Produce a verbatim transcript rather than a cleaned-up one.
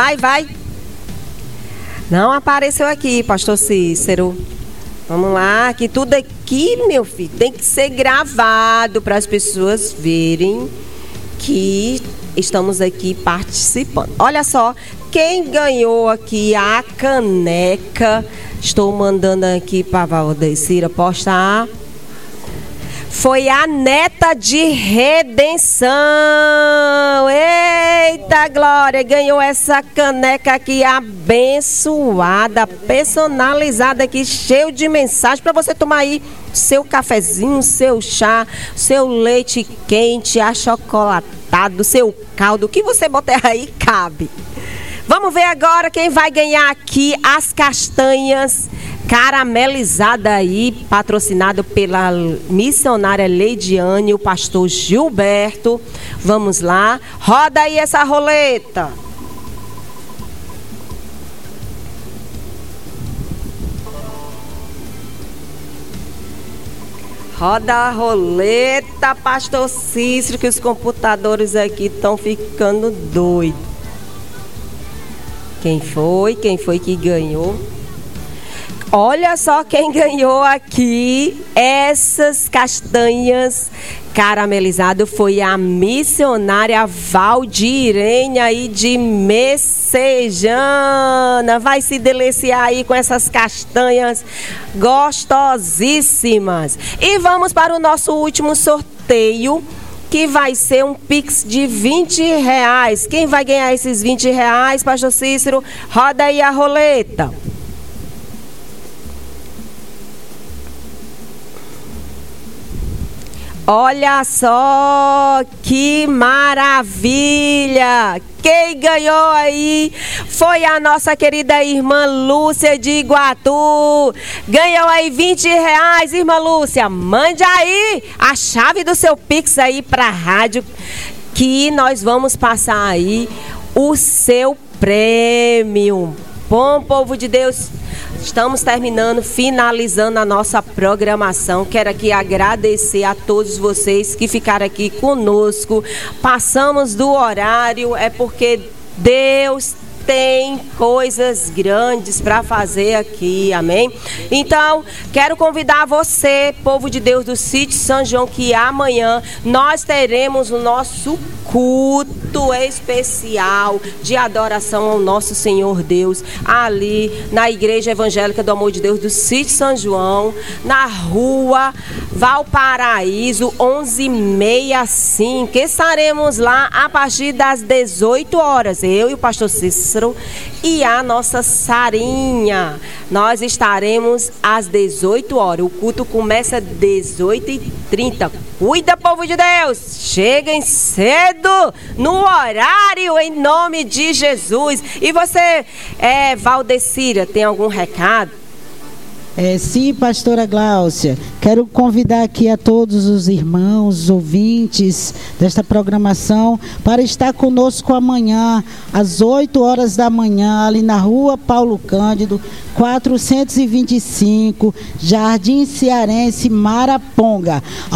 Vai, vai. Não apareceu aqui, pastor Cícero. Vamos lá, que tudo aqui, meu filho, tem que ser gravado para as pessoas verem que estamos aqui participando. Olha só, quem ganhou aqui a caneca, estou mandando aqui para a Valdecira postar, foi a neta de redenção. Eita glória, ganhou essa caneca aqui abençoada, personalizada aqui, cheio de mensagem para você tomar aí seu cafezinho, seu chá, seu leite quente, achocolatado, seu caldo, o que você botar aí cabe. Vamos ver agora quem vai ganhar aqui as castanhas caramelizadas aí, patrocinado pela missionária Leidiane e o pastor Gilberto. Vamos lá, roda aí essa roleta. Roda a roleta, pastor Cícero, que os computadores aqui estão ficando doidos. Quem foi? Quem foi que ganhou? Olha só quem ganhou aqui essas castanhas caramelizadas. Foi a missionária Valdirene aí de Messejana. Vai se deliciar aí com essas castanhas gostosíssimas. E vamos para o nosso último sorteio, que vai ser um Pix de vinte reais. Quem vai ganhar esses vinte reais, pastor Cícero? Roda aí a roleta. Olha só que maravilha! Quem ganhou aí foi a nossa querida irmã Lúcia de Iguatu. Ganhou aí vinte reais, irmã Lúcia. Mande aí a chave do seu Pix aí para a rádio, que nós vamos passar aí o seu prêmio. Bom, povo de Deus, estamos terminando, finalizando a nossa programação. Quero aqui agradecer a todos vocês que ficaram aqui conosco. Passamos do horário, é porque Deus tem coisas grandes para fazer aqui, amém? Então, quero convidar você, povo de Deus do Sítio São João, que amanhã nós teremos o nosso culto especial de adoração ao nosso Senhor Deus, ali na Igreja Evangélica do Amor de Deus do Sítio São João, na rua Valparaíso, onze sessenta e cinco. Estaremos lá a partir das dezoito horas, eu e o pastor Cícero e a nossa Sarinha. Nós estaremos às dezoito horas. O culto começa às dezoito e trinta. Cuida, povo de Deus! Cheguem cedo no horário, em nome de Jesus. E você, é, Valdecira, tem algum recado? É, sim, pastora Gláucia, quero convidar aqui a todos os irmãos, os ouvintes desta programação para estar conosco amanhã, às oito horas da manhã, ali na rua Paulo Cândido, quatrocentos e vinte e cinco, Jardim Cearense, Maraponga.